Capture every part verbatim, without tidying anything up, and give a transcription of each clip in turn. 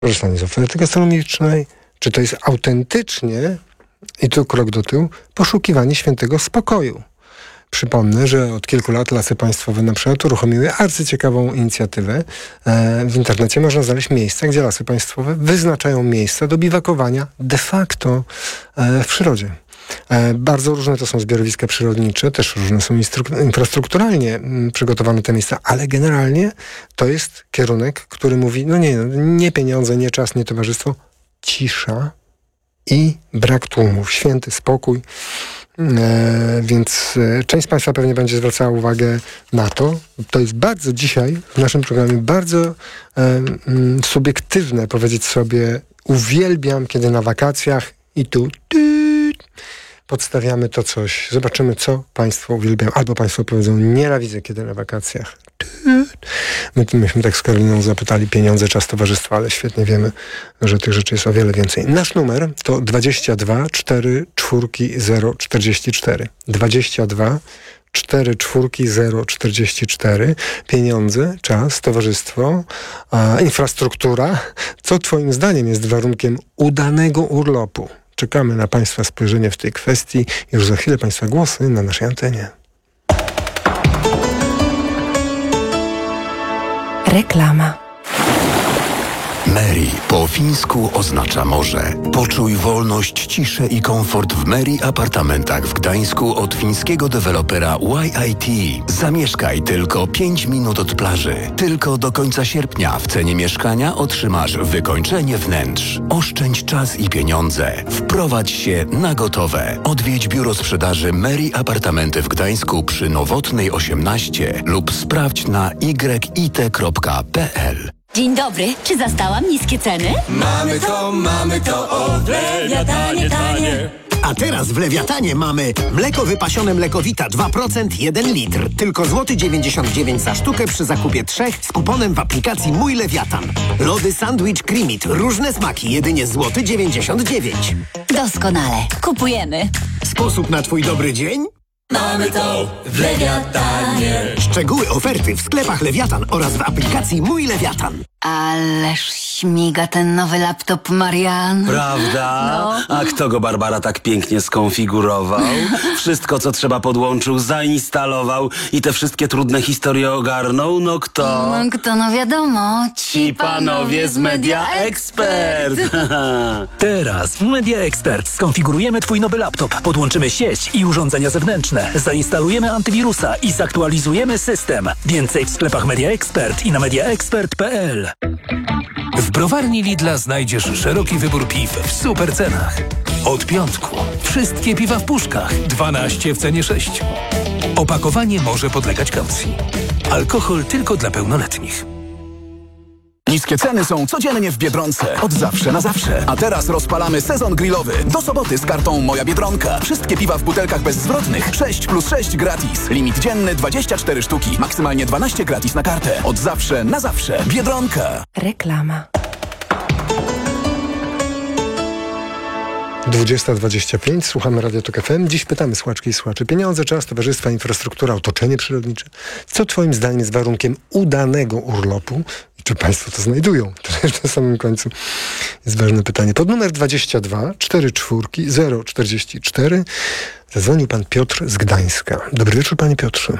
korzystanie z oferty gastronomicznej, czy to jest autentycznie, i tu krok do tyłu, poszukiwanie świętego spokoju. Przypomnę, że od kilku lat Lasy Państwowe na przykład uruchomiły arcyciekawą inicjatywę. E, w internecie można znaleźć miejsca, gdzie Lasy Państwowe wyznaczają miejsca do biwakowania de facto e, w przyrodzie. E, bardzo różne to są zbiorowiska przyrodnicze, też różne są instru- infrastrukturalnie m, przygotowane te miejsca, ale generalnie to jest kierunek, który mówi, no nie, nie pieniądze, nie czas, nie towarzystwo, cisza i brak tłumów, święty spokój. E, więc e, część z Państwa pewnie będzie zwracała uwagę na to. To jest bardzo dzisiaj w naszym programie bardzo e, m, subiektywne powiedzieć sobie, uwielbiam, kiedy na wakacjach i tu ty, podstawiamy to coś. Zobaczymy, co Państwo uwielbiają. Albo Państwo powiedzą, nienawidzę, kiedy na wakacjach. My myśmy tak z Karoliną zapytali pieniądze, czas, towarzystwa, ale świetnie wiemy, że tych rzeczy jest o wiele więcej. Nasz numer to dwadzieścia dwa cztery cztery zero czterdzieści cztery. dwadzieścia dwa cztery cztery zero czterdzieści cztery. Pieniądze, czas, towarzystwo, a, infrastruktura. Co Twoim zdaniem jest warunkiem udanego urlopu? Czekamy na Państwa spojrzenie w tej kwestii. Już za chwilę Państwa głosy na naszej antenie. Reklama. Meri po fińsku oznacza morze. Poczuj wolność, ciszę i komfort w Meri apartamentach w Gdańsku od fińskiego dewelopera Y I T. Zamieszkaj tylko pięć minut od plaży. Tylko do końca sierpnia w cenie mieszkania otrzymasz wykończenie wnętrz. Oszczędź czas i pieniądze. Wprowadź się na gotowe. Odwiedź biuro sprzedaży Meri Apartamenty w Gdańsku przy Nowotnej osiemnaście lub sprawdź na y i t kropka p l. Dzień dobry, czy zastałam niskie ceny? Mamy to, mamy to, o Lewiatanie tanie. A teraz w Lewiatanie mamy mleko wypasione Mlekowita dwa procent jeden litr. Tylko złoty dziewięćdziesiąt dziewięć za sztukę przy zakupie trzech z kuponem w aplikacji Mój Lewiatan. Lody Sandwich Creamit. Różne smaki. Jedynie złoty dziewięćdziesiąt dziewięć. Doskonale. Kupujemy. Sposób na twój dobry dzień? Mamy to w Lewiatanie. Szczegóły oferty w sklepach Lewiatan oraz w aplikacji Mój Lewiatan. Ależ śmiga ten nowy laptop, Marian. Prawda? No. A kto go, Barbara, tak pięknie skonfigurował? Wszystko, co trzeba, podłączył, zainstalował i te wszystkie trudne historie ogarnął? No kto? No kto, no wiadomo. Ci panowie z Media Expert. Teraz w Media Expert skonfigurujemy twój nowy laptop, podłączymy sieć i urządzenia zewnętrzne, zainstalujemy antywirusa i zaktualizujemy system. Więcej w sklepach Media Expert i na media expert kropka p l. W browarni Lidla znajdziesz szeroki wybór piw w super cenach. Od piątku wszystkie piwa w puszkach, dwanaście w cenie sześciu. Opakowanie może podlegać kaucji. Alkohol tylko dla pełnoletnich. Niskie ceny są codziennie w Biedronce. Od zawsze na zawsze. A teraz rozpalamy sezon grillowy. Do soboty z kartą Moja Biedronka. Wszystkie piwa w butelkach bezzwrotnych. sześć plus sześć gratis. Limit dzienny dwadzieścia cztery sztuki. Maksymalnie dwanaście gratis na kartę. Od zawsze na zawsze. Biedronka. Reklama. dwudziesta dwadzieścia pięć, słuchamy Radio Tok F M. Dziś pytamy słuchaczki i słuchaczy. Pieniądze, czas, towarzystwa, infrastruktura, otoczenie przyrodnicze. Co Twoim zdaniem jest warunkiem udanego urlopu? I czy Państwo to znajdują? To też na samym końcu jest ważne pytanie. Pod numer dwadzieścia dwa cztery cztery zero czterdzieści cztery zadzwonił pan Piotr z Gdańska. Dobry wieczór, panie Piotrze.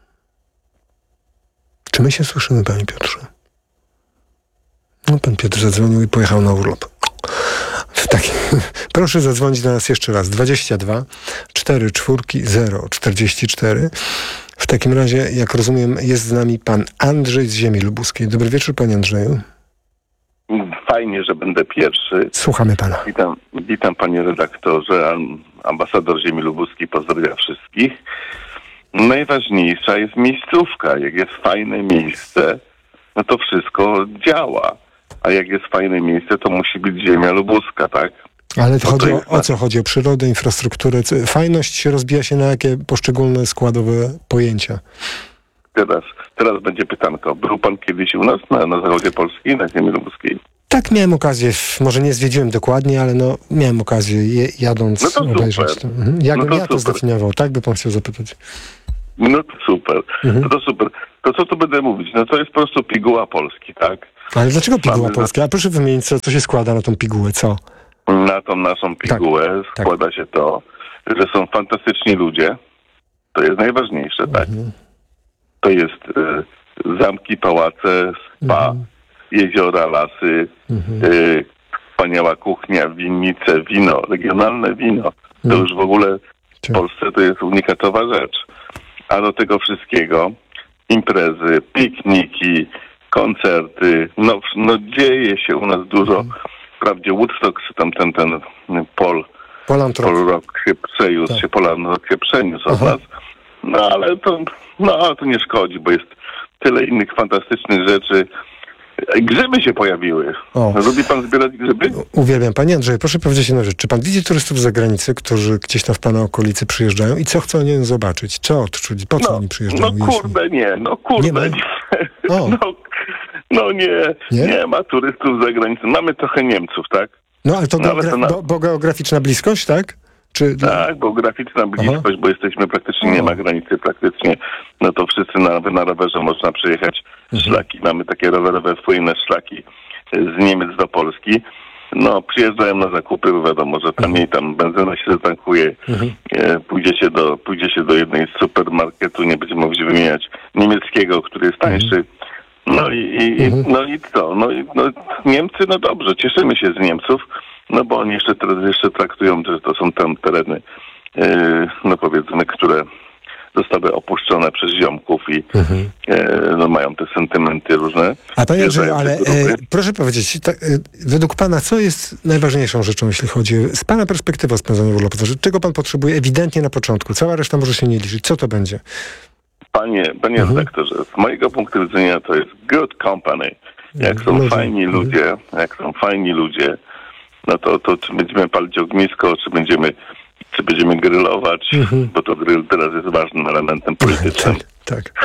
Czy my się słyszymy, panie Piotrze? No, pan Piotr zadzwonił i pojechał na urlop. W takim... Proszę zadzwonić do nas jeszcze raz. dwadzieścia dwa cztery cztery zero czterdzieści cztery. W takim razie, jak rozumiem, jest z nami pan Andrzej z Ziemi Lubuskiej. Dobry wieczór, panie Andrzeju. Fajnie, że będę pierwszy. Słuchamy pana. Witam, witam panie redaktorze. Ambasador Ziemi Lubuskiej pozdrawia wszystkich. Najważniejsza jest miejscówka. Jak jest fajne miejsce, no to wszystko działa. A jak jest fajne miejsce, to musi być ziemia lubuska, tak? Ale to no chodzi to o, o co chodzi? O przyrodę, infrastrukturę? Fajność się rozbija się na jakie poszczególne składowe pojęcia? Teraz, teraz będzie pytanko. Był pan kiedyś u nas na, na zachodzie Polski, na ziemi lubuskiej? Tak, miałem okazję, może nie zwiedziłem dokładnie, ale no miałem okazję je, jadąc no to obejrzeć super. to. Mhm. Jak no to ja to super. zdefiniował? Tak by pan chciał zapytać? No to super. Mhm. No to super. To co tu będę mówić? No to jest po prostu piguła Polski, tak? Ale dlaczego piguła Mamy polska? A proszę wymienić, co, co się składa na tą pigułę, co? Na tą naszą pigułę tak, składa tak. się to, że są fantastyczni ludzie. To jest najważniejsze, tak? Mhm. To jest y, zamki, pałace, spa, mhm. jeziora, lasy, mhm. y, wspaniała kuchnia, winnice, wino, regionalne wino. To mhm. już w ogóle w Polsce to jest unikatowa rzecz. A do tego wszystkiego imprezy, pikniki, koncerty, no, no dzieje się u nas dużo. Mhm. Wprawdzie Woodstock, tam ten, ten Pol, Pol Rock się przeniósł, tak. się Polan Rock się przeniósł od nas. No ale to, no, ale to nie szkodzi, bo jest tyle innych fantastycznych rzeczy. Grzyby się pojawiły. O. Lubi pan zbierać grzyby? Uwielbiam. Panie Andrzeju, proszę powiedzieć jedną rzecz. Czy pan widzi turystów z zagranicy, którzy gdzieś tam w pana okolicy przyjeżdżają i co chcą nie zobaczyć? Co odczuć? Po co no, oni przyjeżdżają? No kurde jeśli... nie, no kurde nie. Ma? nie. No, no nie, nie, nie ma turystów z zagranicy. Mamy trochę Niemców, tak? No ale to, no, geogra- to na... bo, bo geograficzna bliskość, tak? Czy... Tak, geograficzna bliskość, Aha. bo jesteśmy praktycznie, Aha. nie ma granicy praktycznie. No to wszyscy na, na rowerze można przejechać mhm. szlaki. Mamy takie rowerowe wpłynne szlaki z Niemiec do Polski. No przyjeżdżają na zakupy, bo wiadomo, że tam mhm. tam benzyna się zatankuje. Mhm. E, pójdzie się do pójdzie się do jednej z supermarketu, nie będziemy mogli wymieniać niemieckiego, który jest tańszy. Mhm. No i, i mhm. no i co? No, i, no Niemcy, no dobrze, cieszymy się z Niemców. No bo oni jeszcze, jeszcze traktują, że to są tam tereny, yy, no powiedzmy, które zostały opuszczone przez ziomków i mhm. yy, no mają te sentymenty różne. A panie Andrzeju, ale e, proszę powiedzieć, tak, e, według pana co jest najważniejszą rzeczą, jeśli chodzi z pana perspektywy o spędzanie urlopu? Czego pan potrzebuje ewidentnie na początku? Cała reszta może się nie liczyć. Co to będzie? Panie, panie mhm. redaktorze, z mojego punktu widzenia to jest good company. Jak są ludzie. fajni mhm. ludzie, jak są fajni ludzie, no to, to czy będziemy palić ognisko, czy będziemy, czy będziemy grillować, mhm. bo to grill teraz jest ważnym elementem politycznym. Tak, tak.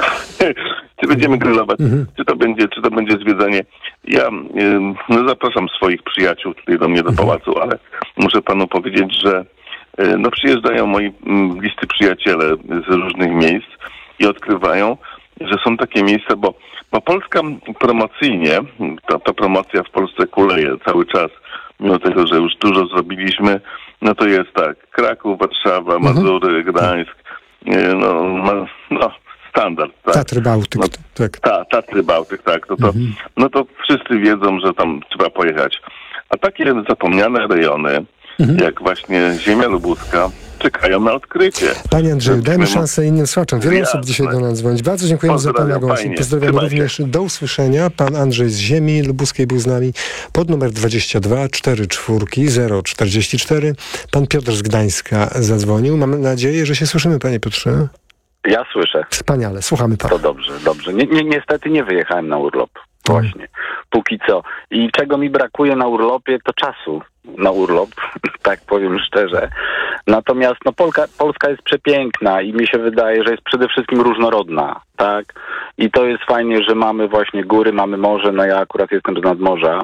Czy będziemy grillować, mhm. czy to będzie, czy to będzie zwiedzanie. Ja no, zapraszam swoich przyjaciół tutaj do mnie do mhm. pałacu, ale muszę panu powiedzieć, że no, przyjeżdżają moi bliscy przyjaciele z różnych miejsc i odkrywają, że są takie miejsca, bo, bo Polska promocyjnie, ta, ta promocja w Polsce kuleje cały czas, mimo tego, że już dużo zrobiliśmy, no to jest tak, Kraków, Warszawa, Mazury, Gdańsk, no, no, no standard, tak. Tatry Bałtyk, no, tak. Ta, Tatry Bałtyk, tak. No to, mhm. no to wszyscy wiedzą, że tam trzeba pojechać. A takie zapomniane rejony, mhm. jak właśnie Ziemia Lubuska, czekają na odkrycie. Panie Andrzeju, dajmy szansę innym słuchaczom. Wiele Jasne. osób dzisiaj do nas dzwoni. Bardzo dziękujemy za pana głos. Pozdrawiam również. Do usłyszenia. Pan Andrzej z Ziemi Lubuskiej był z nami pod numer dwadzieścia dwa czterdzieści cztery zero czterdzieści cztery. Pan Piotr z Gdańska zadzwonił. Mamy nadzieję, że się słyszymy, panie Piotrze. Ja słyszę. Wspaniale. Słuchamy pana. To dobrze, dobrze. Ni- ni- niestety nie wyjechałem na urlop. Właśnie. Póki co. I czego mi brakuje na urlopie, to czasu na urlop, tak powiem szczerze. Natomiast no, Polka, Polska jest przepiękna i mi się wydaje, że jest przede wszystkim różnorodna, tak? I to jest fajnie, że mamy właśnie góry, mamy morze, no ja akurat jestem z nadmorza.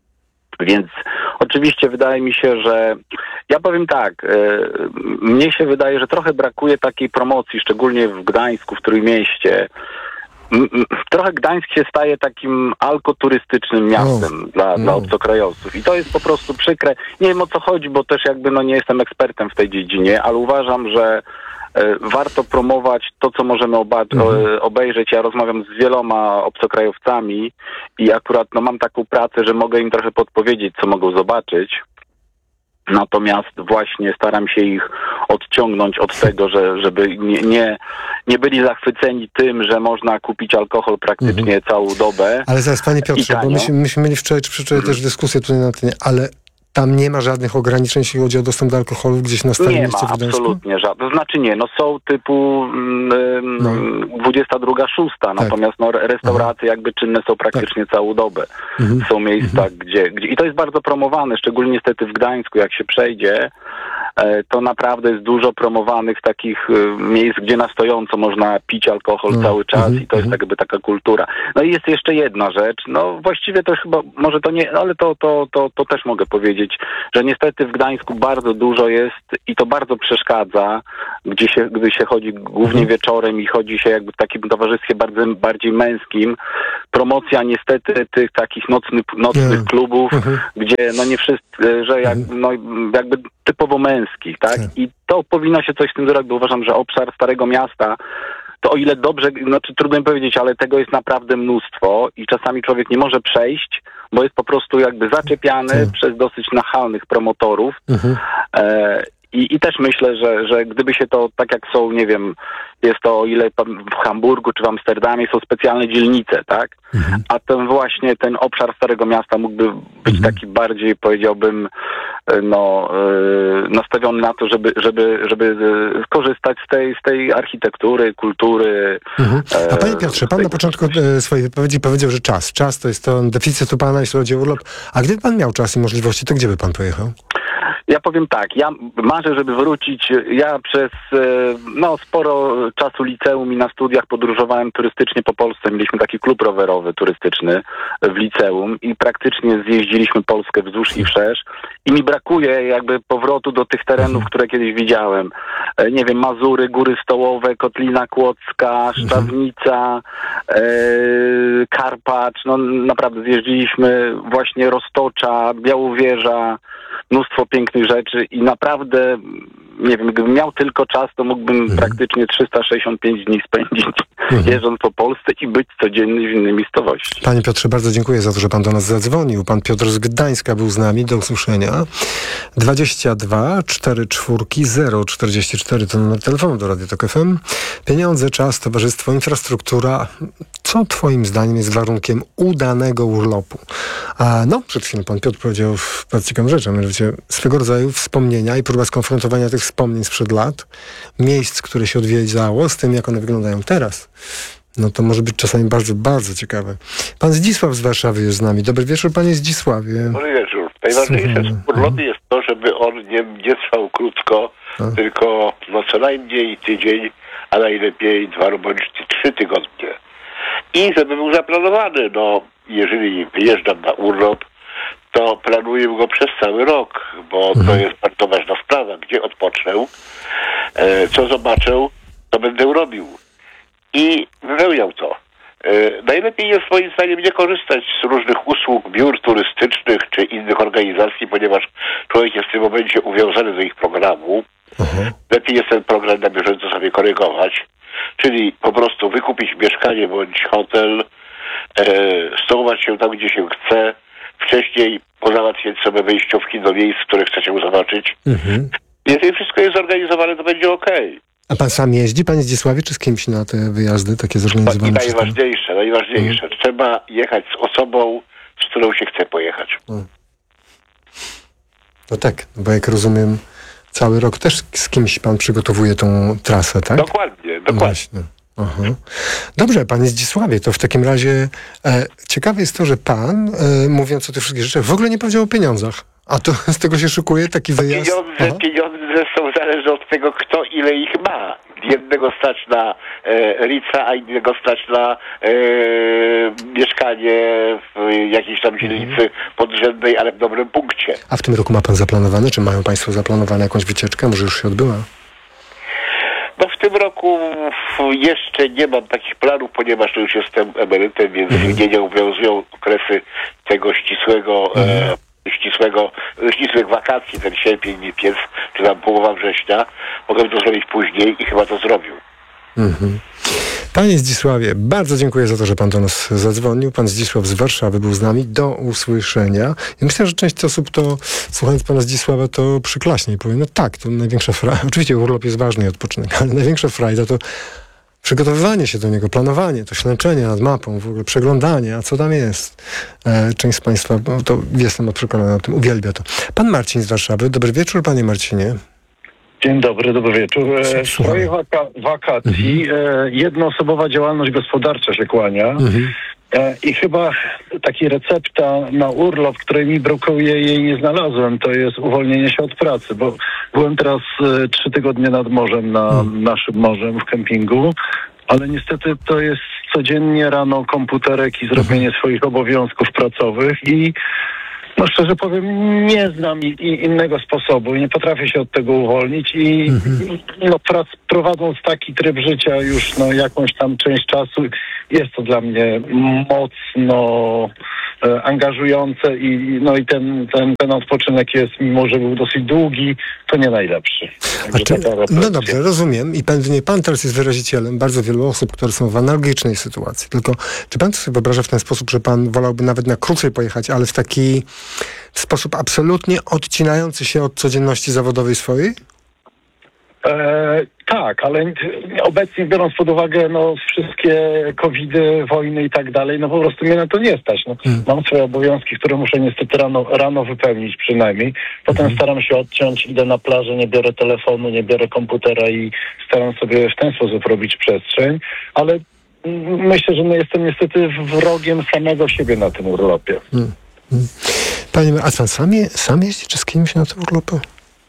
Więc oczywiście wydaje mi się, że ja powiem tak, e, mnie się wydaje, że trochę brakuje takiej promocji, szczególnie w Gdańsku, w Trójmieście. Trochę Gdańsk się staje takim alkoturystycznym miastem no, dla, no. dla obcokrajowców i to jest po prostu przykre. Nie wiem o co chodzi, bo też jakby no nie jestem ekspertem w tej dziedzinie, ale uważam, że e, warto promować to, co możemy oba- mhm. obejrzeć. Ja rozmawiam z wieloma obcokrajowcami i akurat no mam taką pracę, że mogę im trochę podpowiedzieć, co mogą zobaczyć. Natomiast właśnie staram się ich odciągnąć od tego, że, żeby nie, nie, nie byli zachwyceni tym, że można kupić alkohol praktycznie mhm. całą dobę. Ale zaraz, panie Piotrze, bo myśmy, myśmy mieli wczoraj czy przedwczoraj mhm. też dyskusję tutaj na tym, ale tam nie ma żadnych ograniczeń, jeśli chodzi o dostęp do alkoholu gdzieś na Starym Mieście w Gdańsku? Nie ma, absolutnie żadnych. To znaczy nie, no są typu mm, no. dwudziesta druga szósta, tak. Natomiast no, restauracje mhm. jakby czynne są praktycznie tak. całą dobę. Mhm. Są miejsca, mhm. gdzie, gdzie... I to jest bardzo promowane, szczególnie niestety w Gdańsku, jak się przejdzie, e, to naprawdę jest dużo promowanych takich e, miejsc, gdzie na stojąco można pić alkohol No. cały czas Mhm, i to jest tak jakby taka kultura. No i jest jeszcze jedna rzecz, no właściwie to chyba, może to nie, ale to, to, to, to też mogę powiedzieć, że niestety w Gdańsku bardzo dużo jest i to bardzo przeszkadza, gdzie się, gdy się chodzi głównie Mhm. wieczorem i chodzi się jakby w takim towarzystwie bardzo, bardziej męskim, promocja niestety tych takich nocnych, nocnych Nie. klubów, Mhm. gdzie no nie wszyscy, że jak, no, jakby typowo męskich, tak? Tak. I to powinno się coś z tym zrobić, bo uważam, że obszar Starego Miasta, to o ile dobrze, znaczy trudno mi powiedzieć, ale tego jest naprawdę mnóstwo i czasami człowiek nie może przejść, bo jest po prostu jakby zaczepiany Tak. przez dosyć nachalnych promotorów. Mhm. E, i, I też myślę, że, że gdyby się to, tak jak są, nie wiem, jest to o ile pan w Hamburgu czy w Amsterdamie są specjalne dzielnice, tak? Mhm. A ten właśnie, ten obszar Starego Miasta mógłby być Mhm. taki bardziej, powiedziałbym, e, no, e, nastawiony na to, żeby, żeby, żeby e, skorzystać z tej, z tej architektury, kultury. Mhm. A e, panie Piotrze, pan z na tego początku czegoś. e, swojej wypowiedzi powiedział, że czas. Czas to jest to deficyt u pana, jeśli chodzi o urlop. A gdyby pan miał czas i możliwości, to gdzie by pan pojechał? Ja powiem tak, ja marzę, żeby wrócić, ja przez e, no, sporo czasu liceum i na studiach podróżowałem turystycznie po Polsce. Mieliśmy taki klub rowerowy turystyczny w liceum i praktycznie zjeździliśmy Polskę wzdłuż i wszerz i mi brakuje jakby powrotu do tych terenów, które kiedyś widziałem. E, nie wiem, Mazury, Góry Stołowe, Kotlina Kłodzka, Szczawnica, e, Karpacz, no naprawdę zjeździliśmy właśnie Roztocza, Białowieża, mnóstwo pięknych rzeczy i naprawdę, nie wiem, gdybym miał tylko czas, to mógłbym Mhm. praktycznie trzysta sześćdziesiąt pięć dni spędzić Mhm. jeżdżąc po Polsce i być codziennie w innej miejscowości. Panie Piotrze, bardzo dziękuję za to, że pan do nas zadzwonił. Pan Piotr z Gdańska był z nami. Do usłyszenia. dwadzieścia dwa cztery cztery zero czterdzieści cztery to numer telefonu do Radia Tok F M. Pieniądze, czas, towarzystwo, infrastruktura. Co twoim zdaniem jest warunkiem udanego urlopu? A no, przed chwilą pan Piotr powiedział bardzo ciekawą rzecz, a mianowicie swego rodzaju wspomnienia i próba skonfrontowania tych wspomnień sprzed lat, miejsc, które się odwiedzało, z tym, jak one wyglądają teraz. No to może być czasami bardzo, bardzo ciekawe. Pan Zdzisław z Warszawy jest z nami. Dobry wieczór, panie Zdzisławie. Dobry wieczór. Najważniejsze Słuchamy. w urlopie jest to, żeby on nie, nie trwał krótko, A. tylko no co najmniej tydzień, a najlepiej dwa bądź trzy tygodnie. I żeby był zaplanowany, no jeżeli wyjeżdżam na urlop, to planuję go przez cały rok, bo to Mhm. jest bardzo ważna sprawa, gdzie odpocznę, e, co zobaczę, to będę robił. I wypełniał to. E, najlepiej jest moim zdaniem nie korzystać z różnych usług, biur turystycznych czy innych organizacji, ponieważ człowiek jest w tym momencie uwiązany do ich programu. Aha. Lepiej jest ten program na bieżąco sobie korygować, czyli po prostu wykupić mieszkanie bądź hotel, e, stołować się tam, gdzie się chce, wcześniej pozałatwiać sobie wejściówki do miejsc, które chcecie zobaczyć. Mhm. Jeżeli wszystko jest zorganizowane, to będzie okej. A pan sam jeździ, panie Zdzisławie, czy z kimś na te wyjazdy takie I zorganizowane przez pana? najważniejsze, najważniejsze, trzeba jechać z osobą, z którą się chce pojechać. No tak, bo jak rozumiem, cały rok też z kimś pan przygotowuje tą trasę, tak? Dokładnie, No dokładnie. właśnie. Aha. Dobrze, panie Zdzisławie, to w takim razie e, ciekawe jest to, że pan, e, mówiąc o tych wszystkich rzeczach, w ogóle nie powiedział o pieniądzach. A to z tego się szykuje taki wyjazd? Pieniądze, Aha. pieniądze są zależne od tego, kto ile ich ma. Jednego stać na e, Ritza, a innego stać na e, mieszkanie w jakiejś tam dzielnicy podrzędnej, ale w dobrym punkcie. A w tym roku ma pan zaplanowane, czy mają państwo zaplanowane jakąś wycieczkę? Może już się odbyła? No w tym roku jeszcze nie mam takich planów, ponieważ już jestem emerytem, więc Mhm. mnie nie obowiązują okresy tego ścisłego, Mhm. e, ścisłego, ścisłych wakacji, ten sierpień, lipiec, czy tam połowa września. Mogę to zrobić później i chyba to zrobił. Mhm. Panie Zdzisławie, bardzo dziękuję za to, że pan do nas zadzwonił. Pan Zdzisław z Warszawy był z nami. Do usłyszenia. I myślę, że część osób to, słuchając pana Zdzisława, to przyklaśnie i powie, no tak, to największa frajda. Oczywiście urlop jest ważny i odpoczynek, ale największa frajda to przygotowywanie się do niego, planowanie, to ślęczenie nad mapą, w ogóle przeglądanie, a co tam jest. E, część z państwa, bo to jestem przekonany o tym, uwielbia to. Pan Marcin z Warszawy. Dobry wieczór, panie Marcinie. Dzień dobry, dobry wieczór. E, W Słucham. swojej waka- wakacji e, jednoosobowa działalność gospodarcza się kłania Mhm. e, i chyba taki recepta na urlop, której mi brakuje, jej nie znalazłem, to jest uwolnienie się od pracy, bo Byłem teraz e, trzy tygodnie nad morzem, na hmm. naszym morzem w kempingu, ale niestety to jest codziennie rano komputerek i zrobienie hmm. swoich obowiązków pracowych i no szczerze powiem, nie znam i, i innego sposobu i nie potrafię się od tego uwolnić i, mhm. i no, prac, prowadząc taki tryb życia już no, jakąś tam część czasu, jest to dla mnie mocno e, angażujące i no i ten, ten, ten odpoczynek jest, mimo że był dosyć długi, to nie najlepszy. A czy, no dobrze, rozumiem i pewnie pan teraz jest wyrazicielem bardzo wielu osób, które są w analogicznej sytuacji. Tylko czy pan sobie wyobraża w ten sposób, że pan wolałby nawet na krócej pojechać, ale w taki w sposób absolutnie odcinający się od codzienności zawodowej swojej? E, tak, ale obecnie biorąc pod uwagę no, wszystkie covidy, wojny i tak dalej, no po prostu mnie na to nie stać. No, hmm. Mam swoje obowiązki, które muszę niestety rano, rano wypełnić przynajmniej. Potem hmm. staram się odciąć, idę na plażę, nie biorę telefonu, nie biorę komputera i staram sobie w ten sposób robić przestrzeń, ale myślę, że no, jestem niestety wrogiem samego siebie na tym urlopie. Hmm. Hmm. Panie, a pan sam, je, sam jeździ czy z kimś na te urlopy?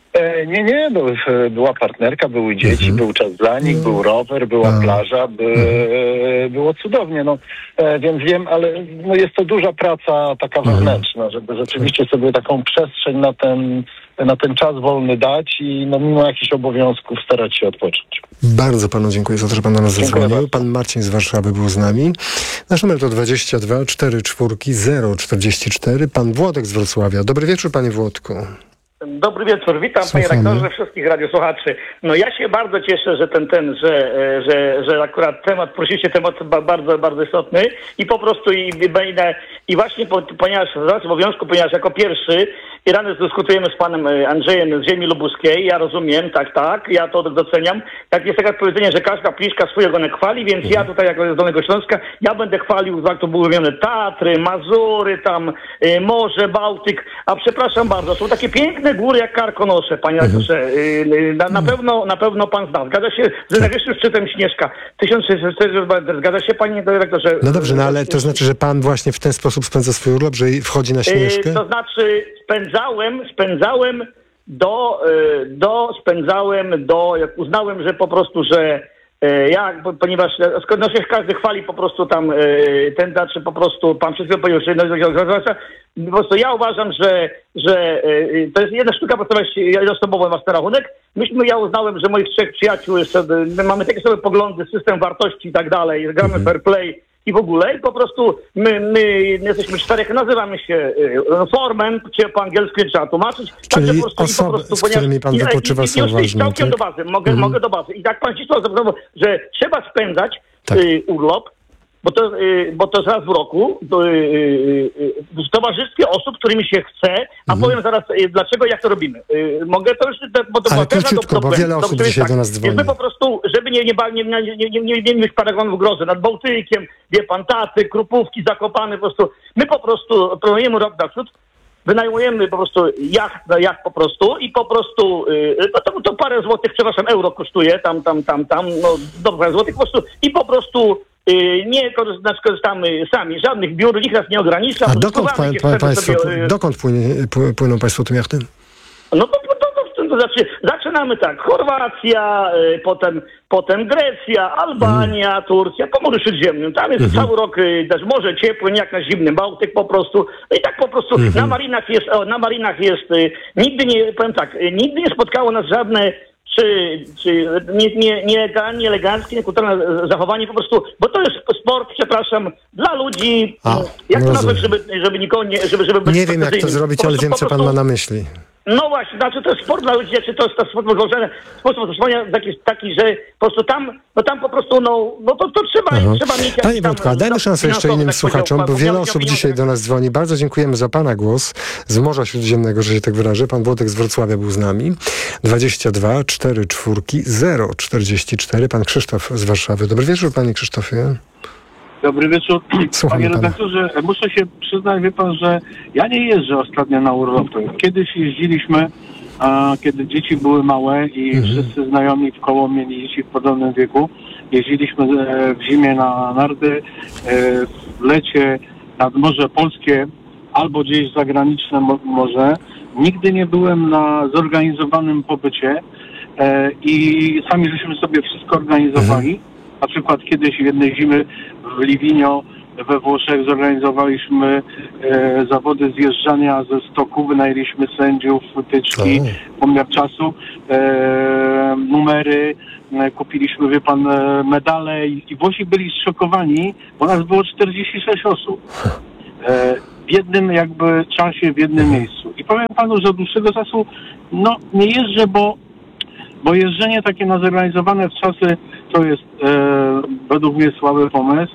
E, nie, nie, no, była partnerka, były dzieci, mhm. był czas dla nich, był rower, była A. plaża, by, mhm. było cudownie, no, e, więc wiem, ale no, jest to duża praca taka mhm. wewnętrzna, żeby rzeczywiście sobie taką przestrzeń na ten, na ten czas wolny dać i no, mimo jakichś obowiązków starać się odpocząć. Bardzo panu dziękuję za to, że pan do nas zadzwonił. Pan Marcin z Warszawy był z nami. Nasz numer to dwadzieścia dwa cztery cztery zero czterdzieści cztery. Pan Włodek z Wrocławia. Dobry wieczór, panie Włodku. Dobry wieczór, witam Słuchamy. panie rektorze, wszystkich radiosłuchaczy. No ja się bardzo cieszę, że ten, ten, że, że, że akurat temat, poruszyliście temat bardzo, bardzo istotny i po prostu i, i właśnie po, ponieważ z racji obowiązku, ponieważ jako pierwszy i rano dyskutujemy z panem Andrzejem z ziemi lubuskiej, ja rozumiem, tak, tak, ja to doceniam. Jak jest takie powiedzenie, że każda pliszka swój ogonek chwali, więc mhm. ja tutaj jako z Dolnego Śląska, ja będę chwalił, jak to były wymienione, Tatry, Mazury, tam y, Morze, Bałtyk, a przepraszam bardzo, są takie piękne góry jak Karkonosze, panie rektorze. Mhm. Y, y, na, na pewno, na pewno pan zna. Zgadza się z najwyższym szczytem Śnieżka. tysiąc sześćset czterdzieści. Zgadza się, panie rektorze? No dobrze, no ale to znaczy, że pan właśnie w ten sposób spędza swój urlop, że wchodzi na Śnieżkę? Y, to znaczy spędzałem, spędzałem do, y, do, spędzałem do, jak uznałem, że po prostu, że y, ja, ponieważ no się każdy chwali po prostu tam y, ten, znaczy po prostu pan przed chwilą powiedział, że no, po prostu ja uważam, że, że y, to jest jedna sztuka pracować jednoosobowo na rachunek. Myśmy, ja uznałem, że moich trzech przyjaciół jeszcze, my mamy takie sobie poglądy, system wartości i tak dalej, gramy mm-hmm. fair play i w ogóle i po prostu my, my jesteśmy czterech, nazywamy się y, Foreman, czy po angielsku trzeba tłumaczyć. Czyli tak, po prostu, osoby, po prostu, z którymi pan wypoczywa, i, są i, ważne. Całkiem tak? do bazy, mogę, mm-hmm. mogę do bazy. I tak pan ścisło zapytał, że trzeba spędzać tak. y, urlop, bo to, y, bo to raz w roku y, y, y, w towarzystwie osób, którymi się chce, a mhm. powiem zaraz y, dlaczego, jak to robimy. Y, mogę to już... Bo to Ale króciutko, do, do, bo wiele do, osób do, dzisiaj tak, do nas dzwoni. My po prostu, żeby nie, nie, nie, nie, nie, nie, nie mieć paragonów grozy nad Bałtykiem, wie pan, Taty, Krupówki, Zakopane, po prostu my po prostu planujemy rok naprzód, wynajmujemy po prostu jacht na jacht po prostu i po prostu, yy, no to, to parę złotych, przepraszam, euro kosztuje, tam, tam, tam, tam, no do parę złotych po prostu i po prostu yy, nie korzystamy sami, żadnych biur, nikt nas nie ogranicza. A dokąd, pa, pa, państwo, sobie, yy, dokąd płynie, płyną państwo tym jachtem? No to, to, to, to znaczy, zaczynamy tak, Chorwacja, y, potem, potem Grecja, Albania, mm. Turcja, po Morzu Śródziemnym. Tam jest mm-hmm. cały rok y, też morze ciepłe, nie jak na zimnym Bałtyk po prostu. No i tak po prostu mm-hmm. na marinach jest, o, na marinach jest, y, nigdy nie, powiem tak, y, nigdy nie spotkało nas żadne czy, czy nie, nie, nielegalnie, nieleganckie, niekulturalne zachowanie po prostu, bo to jest sport, przepraszam, dla ludzi, A, jak to nazwać, żeby, żeby nikogo nie, żeby, żeby nie wiem, jak to zrobić, ale wiem, co pan ma na myśli. No właśnie, znaczy to jest sport dla ludzi, czy to jest to sport złożony, sposób zachowania taki, taki, że po prostu tam, no tam po prostu, no, no to, to trzeba, Aha. trzeba mieć... Panie Włodku, dajmy szansę jeszcze innym tak słuchaczom, bo wiele osób dzisiaj do nas dzwoni. Bardzo dziękujemy za pana głos z Morza Śródziemnego, że się tak wyrażę. Pan Włodek z Wrocławia był z nami. dwadzieścia dwa cztery cztery zero czterdzieści cztery. Pan Krzysztof z Warszawy. Dobry wieczór, panie Krzysztofie. Dobry wieczór. Słucham Panie pana. redaktorze, muszę się przyznać, wie pan, że ja nie jeżdżę ostatnio na urlopy. Kiedyś jeździliśmy, a kiedy dzieci były małe i mhm. wszyscy znajomi wkoło mieli dzieci w podobnym wieku. Jeździliśmy w zimie na narty, w lecie nad Morze Polskie, albo gdzieś zagraniczne mo- może. Nigdy nie byłem na zorganizowanym pobycie e, i sami żeśmy sobie wszystko organizowali. Mhm. Na przykład kiedyś jednej zimy w Livigno we Włoszech zorganizowaliśmy e, zawody zjeżdżania ze stoku, wynajęliśmy sędziów, wytyczki, pomiar czasu, e, numery, e, kupiliśmy, wie pan, e, medale i, i Włosi byli zszokowani, bo nas było czterdzieści sześć osób. E, w jednym jakby czasie, w jednym miejscu. I powiem panu, że od dłuższego czasu no nie jeżdżę, bo bo jeżdżenie takie na zorganizowane w czasy to jest e, według mnie słaby pomysł.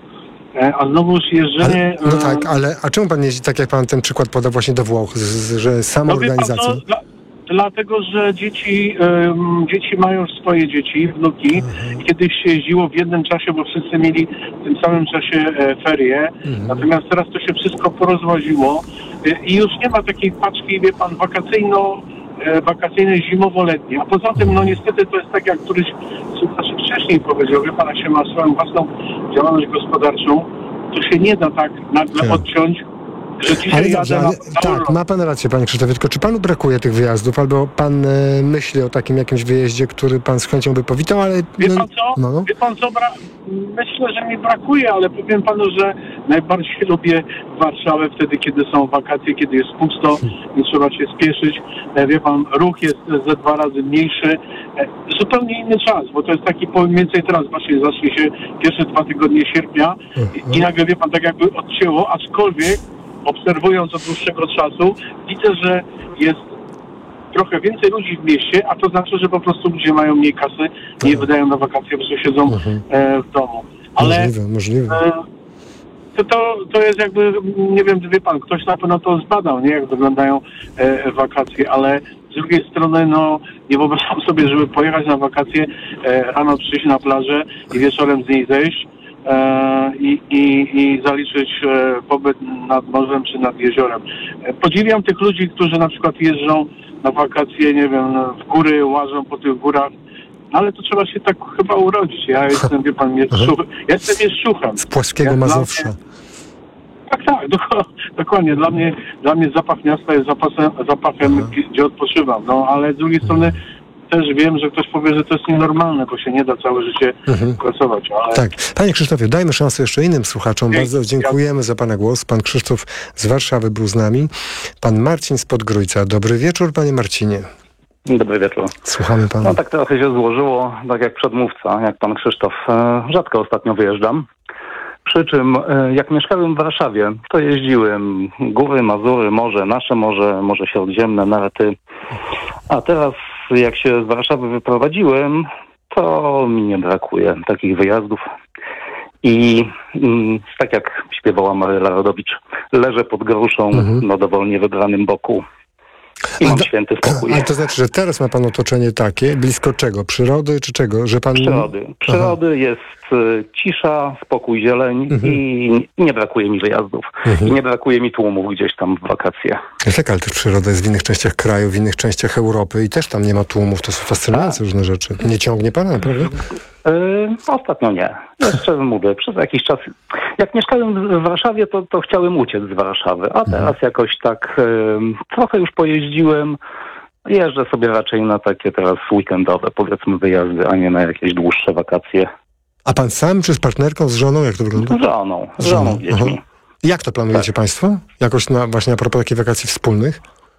A znowuż jeżdżenie... Ale, no tak, ale a czemu pan jeździ, tak jak pan ten przykład podał właśnie do Włoch, z, z, że sama no organizacja... Pan, no, dla, dlatego, że dzieci um, dzieci mają swoje dzieci, wnuki. Mhm. Kiedyś się jeździło w jednym czasie, bo wszyscy mieli w tym samym czasie e, ferie. Mhm. Natomiast teraz to się wszystko porozłaziło e, i już nie ma takiej paczki, wie pan, wakacyjno... wakacyjne zimowo-letnie. A poza tym, no niestety to jest tak, jak któryś słuchacz wcześniej powiedział, wie pan, jak się ma swoją własną działalność gospodarczą, to się nie da tak nagle tak. odciąć, że dzisiaj ale jadę dobrze, na, ale, na tak, urlop. ma pan rację, panie Krzysztofie, tylko czy panu brakuje tych wyjazdów, albo pan e, myśli o takim jakimś wyjeździe, który pan z chęcią by powitał, ale... Wie no, pan co? No, no. Wie pan co? Bra- Myślę, że mi brakuje, ale powiem panu, że najbardziej lubię Warszawę wtedy, kiedy są wakacje, kiedy jest pusto, nie trzeba się spieszyć. E, Wie pan, ruch jest ze dwa razy mniejszy. E, Zupełnie inny czas, bo to jest taki mniej więcej teraz właśnie zacznie się pierwsze dwa tygodnie sierpnia i, i nagle, wie pan, tak jakby odcięło, aczkolwiek obserwując od dłuższego czasu, widzę, że jest trochę więcej ludzi w mieście, a to znaczy, że po prostu ludzie mają mniej kasy, nie wydają na wakacje, bo siedzą e, w domu. Ale możliwe, możliwe. E, to, to, to jest jakby, nie wiem, wie pan, ktoś na pewno to zbadał, nie, jak wyglądają e, wakacje, ale z drugiej strony, no, nie wyobrażam sobie, żeby pojechać na wakacje, e, rano przyjść na plażę i wieczorem z niej zejść, E, i, i, i zaliczyć e, pobyt nad morzem czy nad jeziorem. E, podziwiam tych ludzi, którzy na przykład jeżdżą na wakacje, nie wiem, w góry, łażą po tych górach, ale to trzeba się tak chyba urodzić. Ja jestem, wie pan, mieszczuchem. Ja jestem mieszczuchem. Z płaskiego ja Mazowsza. Mnie, tak, tak, doko, dokładnie. Dla mnie, dla mnie zapach miasta jest zapasem, zapachem, Aha. gdzie odpoczywam. No, ale z drugiej strony też wiem, że ktoś powie, że to jest nienormalne, bo się nie da całe życie mhm. pracować. Ale... Tak. Panie Krzysztofie, dajmy szansę jeszcze innym słuchaczom. Dzięki. Bardzo dziękujemy za pana głos. Pan Krzysztof z Warszawy był z nami. Pan Marcin z Podgrójca. Dobry wieczór, panie Marcinie. Dobry wieczór. Słuchamy pana. No tak trochę się złożyło, tak jak przedmówca, jak pan Krzysztof. Rzadko ostatnio wyjeżdżam. Przy czym jak mieszkałem w Warszawie, to jeździłem góry, Mazury, morze, nasze morze, Morze Śródziemne, narty. A teraz jak się z Warszawy wyprowadziłem, to mi nie brakuje takich wyjazdów. I mm, tak jak śpiewała Maryla Rodowicz, leżę pod gruszą mhm. na dowolnie wybranym boku. I mam to, święty spokój. Ale to znaczy, że teraz ma pan otoczenie takie, blisko czego? Przyrody czy czego? Że pan... Przyrody. Przyrody Aha. jest y, cisza, spokój, zieleń mhm. i nie brakuje mi wyjazdów. Mhm. I nie brakuje mi tłumów gdzieś tam w wakacje. Tak, ale też przyroda jest w innych częściach kraju, w innych częściach Europy i też tam nie ma tłumów. To są fascynujące A. różne rzeczy. Nie ciągnie pana, naprawdę? Yy, ostatnio nie. Jeszcze mówię, przez jakiś czas. Jak mieszkałem w Warszawie, to, to chciałem uciec z Warszawy, a teraz mhm. jakoś tak yy, trochę już pojeździłem. Jeżdżę sobie raczej na takie teraz weekendowe, powiedzmy, wyjazdy, a nie na jakieś dłuższe wakacje. A pan sam, czy z partnerką, z żoną? Jak to wygląda? Z żoną, z żoną, z dziećmi. Aha. Jak to planujecie tak. państwo? Jakoś na, właśnie a propos takich wakacji wspólnych?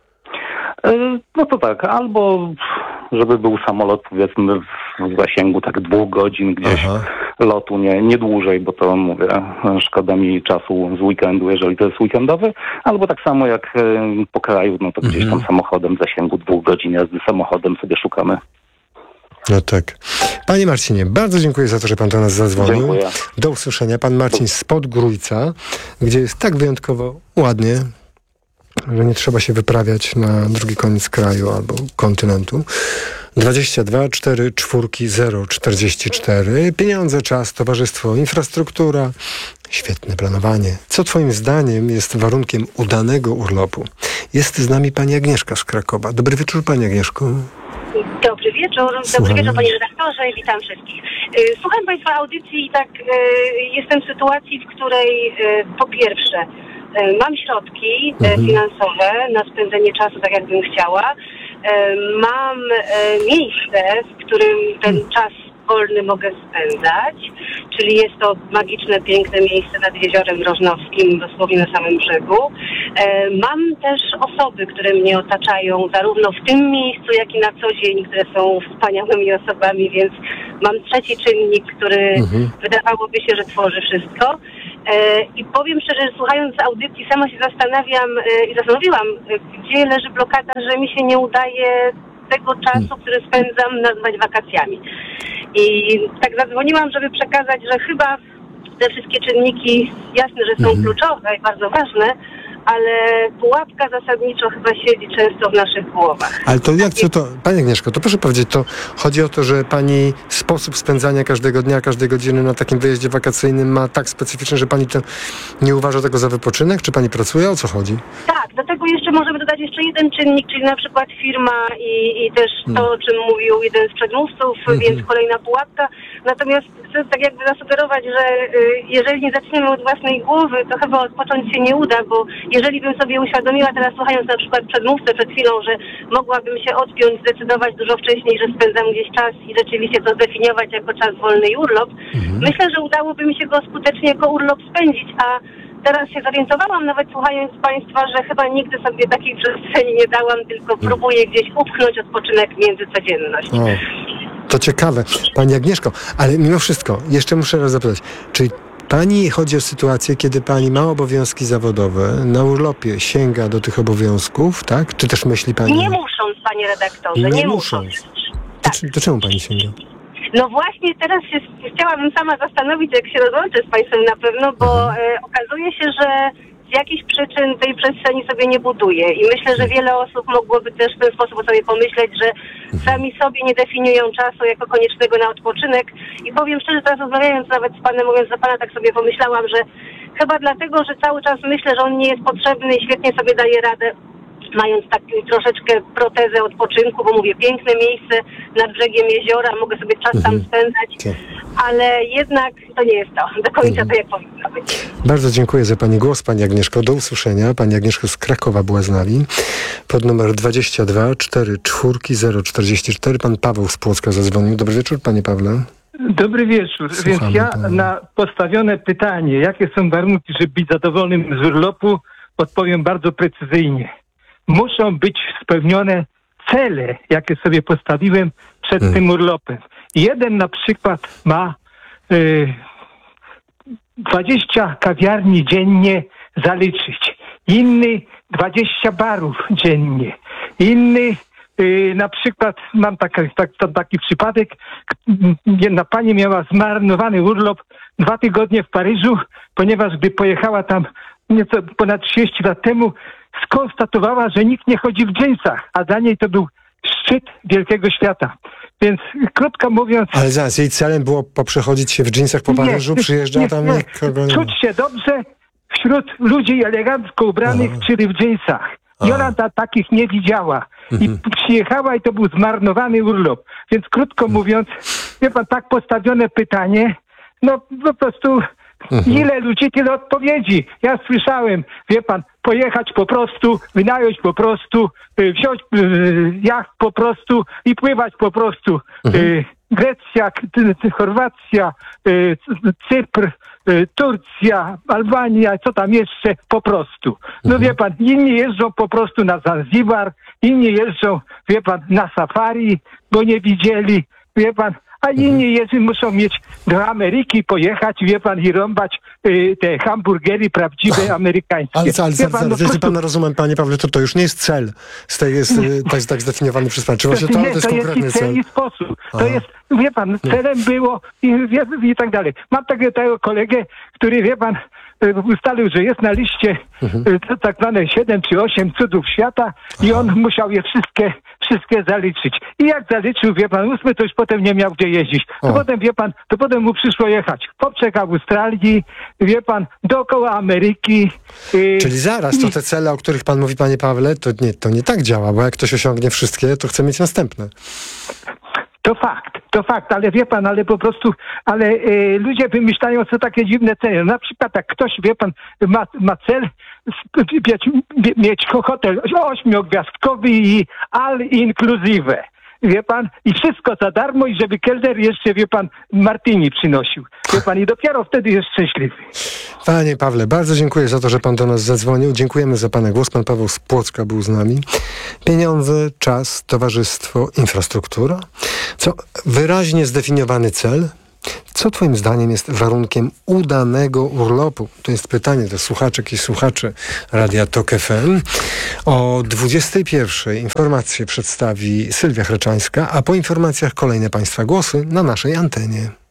Yy, no to tak, albo żeby był samolot, powiedzmy, w zasięgu tak dwóch godzin gdzieś Aha. lotu, nie, nie dłużej, bo to mówię, szkoda mi czasu z weekendu, jeżeli to jest weekendowy, albo tak samo jak y, po kraju, no to mhm. gdzieś tam samochodem w zasięgu dwóch godzin jazdy samochodem sobie szukamy. No tak. Panie Marcinie, bardzo dziękuję za to, że pan do nas zadzwonił. Dziękuję. Do usłyszenia. Pan Marcin z Podgrójca, gdzie jest tak wyjątkowo ładnie, że nie trzeba się wyprawiać na drugi koniec kraju albo kontynentu. dwadzieścia dwa cztery cztery zero czterdzieści cztery. Pieniądze, czas, towarzystwo, infrastruktura, świetne planowanie. Co twoim zdaniem jest warunkiem udanego urlopu? Jest z nami pani Agnieszka z Krakowa. Dobry wieczór, pani Agnieszko. Dobry wieczór, Słucham. dobry wieczór panie redaktorze i witam wszystkich. Słucham państwa audycji i tak jestem w sytuacji, w której po pierwsze e, mam środki e, Mhm. finansowe na spędzenie czasu tak, jakbym chciała. E, mam e, miejsce, w którym ten czas wolny mogę spędzać, czyli jest to magiczne, piękne miejsce nad jeziorem Rożnowskim, dosłownie na samym brzegu. E, mam też osoby, które mnie otaczają, zarówno w tym miejscu, jak i na co dzień, które są wspaniałymi osobami, więc mam trzeci czynnik, który Mhm. wydawałoby się, że tworzy wszystko. E, I powiem szczerze, że słuchając audycji, sama się zastanawiam e, i zastanowiłam, e, gdzie leży blokada, że mi się nie udaje tego czasu, który spędzam, nazwać wakacjami. I tak zadzwoniłam, żeby przekazać, że chyba te wszystkie czynniki, jasne, że są Mhm. kluczowe i bardzo ważne, ale pułapka zasadniczo chyba siedzi często w naszych głowach. Ale to jak co to, Pani Agnieszko, to proszę powiedzieć, to chodzi o to, że Pani sposób spędzania każdego dnia, każdej godziny na takim wyjeździe wakacyjnym ma tak specyficzny, że Pani to nie uważa tego za wypoczynek? Czy Pani pracuje? O co chodzi? Tak, do tego jeszcze możemy dodać jeszcze jeden czynnik, czyli na przykład firma i, i też to, o czym mówił jeden z przedmówców, więc kolejna pułapka. Natomiast chcę tak jakby zasugerować, że y, jeżeli nie zaczniemy od własnej głowy, to chyba odpocząć się nie uda, bo jeżeli bym sobie uświadomiła teraz, słuchając na przykład przedmówcę przed chwilą, że mogłabym się odpiąć, zdecydować dużo wcześniej, że spędzam gdzieś czas i rzeczywiście to zdefiniować jako czas wolny i urlop, myślę, że udałoby mi się go skutecznie jako urlop spędzić, a teraz się zorientowałam, nawet słuchając Państwa, że chyba nigdy sobie takiej przestrzeni nie dałam, tylko próbuję gdzieś upchnąć odpoczynek między codzienność. O, to ciekawe. Pani Agnieszko, ale mimo wszystko, jeszcze muszę raz zapytać, czy Pani chodzi o sytuację, kiedy Pani ma obowiązki zawodowe, na urlopie sięga do tych obowiązków, tak? Czy też myśli Pani... Nie musząc, Panie redaktorze, Nie nie musząc. musząc. To, czy- to czemu Pani sięga? No właśnie teraz się chciałabym sama zastanowić, jak się rozłączę z Państwem na pewno, bo e, okazuje się, że z jakichś przyczyn tej przestrzeni sobie nie buduje i myślę, że wiele osób mogłoby też w ten sposób sobie pomyśleć, że sami sobie nie definiują czasu jako koniecznego na odpoczynek i powiem szczerze, teraz rozmawiając nawet z Panem, mówiąc za Pana, tak sobie pomyślałam, że chyba dlatego, że cały czas myślę, że on nie jest potrzebny i świetnie sobie daje radę, mając tak troszeczkę protezę odpoczynku, bo mówię, piękne miejsce nad brzegiem jeziora, mogę sobie czas tam spędzać, ale jednak to nie jest to do końca to, jak powinno być. Bardzo dziękuję za Pani głos, Pani Agnieszko. Do usłyszenia. Pani Agnieszka z Krakowa była z nami. Pod numer dwadzieścia dwa cztery cztery zero czterdzieści cztery. Pan Paweł z Płocka zadzwonił. Dobry wieczór, Panie Pawle. Dobry wieczór. Słuchamy Więc ja pana. na postawione pytanie, jakie są warunki, żeby być zadowolonym z urlopu, odpowiem bardzo precyzyjnie. Muszą być spełnione cele, jakie sobie postawiłem przed Hmm. tym urlopem. Jeden na przykład ma y, dwadzieścia kawiarni dziennie zaliczyć. Inny dwadzieścia barów dziennie. Inny y, na przykład, mam taki, tak, taki przypadek, jedna pani miała zmarnowany urlop dwa tygodnie w Paryżu, ponieważ gdy pojechała tam nieco ponad trzydzieści lat temu, skonstatowała, że nikt nie chodzi w dżinsach, a dla niej to był szczyt wielkiego świata. Więc krótko mówiąc... Ale zaraz, jej celem było poprzechodzić się w dżinsach po Paryżu, przyjeżdża nie, tam nie. nikogo nie ma. Czuć się dobrze wśród ludzi elegancko ubranych, czyli w dżinsach. I ona ta, takich nie widziała. I przyjechała i to był zmarnowany urlop. Więc krótko mówiąc, wie pan, tak postawione pytanie, no po prostu... Ile ludzi, tyle odpowiedzi. Ja słyszałem, wie pan, pojechać po prostu, wynająć po prostu, y, wziąć y, jacht po prostu i pływać po prostu. Y, Grecja, K- Ty- Chorwacja, y, C- Cypr, y, Turcja, Albania, co tam jeszcze, po prostu. No wie pan, inni jeżdżą po prostu na Zanzibar, inni jeżdżą, wie pan, na safari, bo nie widzieli, wie pan, a inni jeżdżą, muszą mieć do Ameryki pojechać, wie pan, i rąbać y, te hamburgery prawdziwe amerykańskie. Ale, ale, Wie ale, pan, ale no jeśli po prostu- Pan rozumiem, Panie Pawle, to to już nie jest cel. Z tej jest, y, tak, tak zdefiniowany przez Pana. Czy właśnie to, nie, to jest to jest konkretny i cel, cel? i sposób. To Aha. jest, wie pan, celem było i, wie- i tak dalej. Mam takiego kolegę, który, wie pan, y, ustalił, że jest na liście y, to tak zwane siedem czy osiem cudów świata i on musiał je wszystkie, wszystkie zaliczyć. I jak zaliczył, wie pan, ósmy, to już potem nie miał gdzie jeździć. To O. potem, wie pan, to potem mu przyszło jechać w poprzek Australii, wie pan, dookoła Ameryki. y, Czyli zaraz, to te cele, o których Pan mówi, Panie Pawle, to nie, to nie tak działa, bo jak ktoś osiągnie wszystkie, to chce mieć następne. To fakt. To fakt, ale wie pan, ale po prostu, ale e, ludzie wymyślają co takie dziwne cele. Na przykład jak ktoś, wie pan, ma, ma cel sp- mieć, mieć hotel ośmiogwiazdkowy i all inclusive. Wie pan, i wszystko za darmo i żeby kelner jeszcze, wie pan, martini przynosił. Wie pan, i dopiero wtedy jest szczęśliwy. Panie Pawle, bardzo dziękuję za to, że pan do nas zadzwonił. Dziękujemy za pana głos. Pan Paweł z Płocka był z nami. Pieniądze, czas, towarzystwo, infrastruktura. Co wyraźnie zdefiniowany cel. Co twoim zdaniem jest warunkiem udanego urlopu? To jest pytanie do słuchaczek i słuchaczy Radia Tok F M. O dwudziestej pierwszej informacje przedstawi Sylwia Chraczańska, a po informacjach kolejne państwa głosy na naszej antenie.